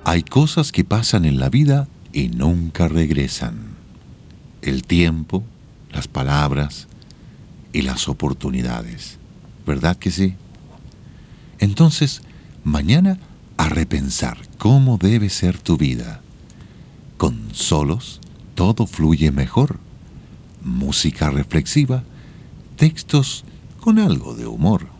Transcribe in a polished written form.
Hay cosas que pasan en la vida y nunca regresan. El tiempo, las palabras y las oportunidades. ¿Verdad que sí? Entonces, mañana a repensar cómo debe ser tu vida. Con solos, todo fluye mejor. Música reflexiva, textos con algo de humor.